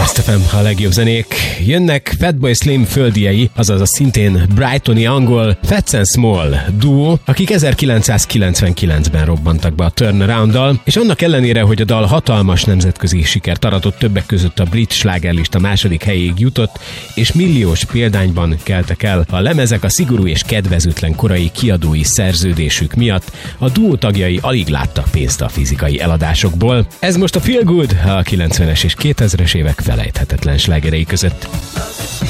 Best FM, a legjobb zenék. Jönnek Fatboy Slim földiei, azaz a szintén brightoni angol Fats and Small duó, akik 1999-ben robbantak be a Turnaround-dal, és annak ellenére, hogy a dal hatalmas nemzetközi sikert aratott, többek között a brit slágerlista második helyéig jutott, és milliós példányban keltek el a lemezek a szigorú és kedvezőtlen korai kiadói szerződésük miatt, a duó tagjai alig láttak pénzt a fizikai eladásokból. Ez most a Feel Good, a 90-es és 2000-es évek felejthetetlen slágerei között.